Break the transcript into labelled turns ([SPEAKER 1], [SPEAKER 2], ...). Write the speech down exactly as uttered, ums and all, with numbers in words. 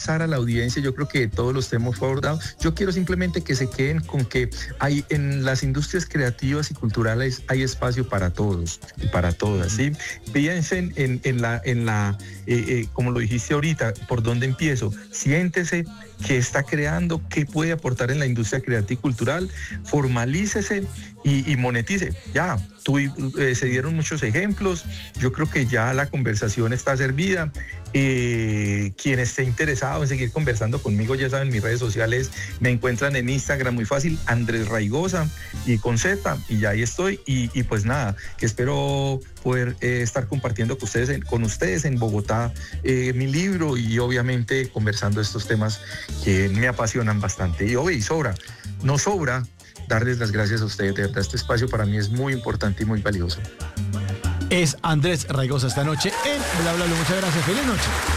[SPEAKER 1] pasar a la audiencia, yo creo que todos los temas fue abordado. Yo quiero simplemente que se queden con que hay en las industrias creativas y culturales hay espacio para todos y para todas, ¿sí? Piensen en, en la, en la eh, eh, como lo dijiste ahorita, ¿por dónde empiezo? Siéntese qué está creando, qué puede aportar en la industria creativa y cultural, formalícese y, y monetice. Ya, tu, eh, se dieron muchos ejemplos, yo creo que ya la conversación está servida. Eh, quien esté interesado en seguir conversando conmigo, ya saben, mis redes sociales me encuentran en Instagram muy fácil, Andrés Raigosa y con Z, y ya ahí estoy, y, y pues nada, que espero poder eh, estar compartiendo con ustedes, en, con ustedes en Bogotá eh, mi libro y obviamente conversando estos temas que me apasionan bastante. Y hoy sobra, no sobra darles las gracias a ustedes, de verdad este espacio para mí es muy importante y muy valioso.
[SPEAKER 2] Es Andrés Raigosa esta noche en Bla Bla Blue. Muchas gracias, feliz noche.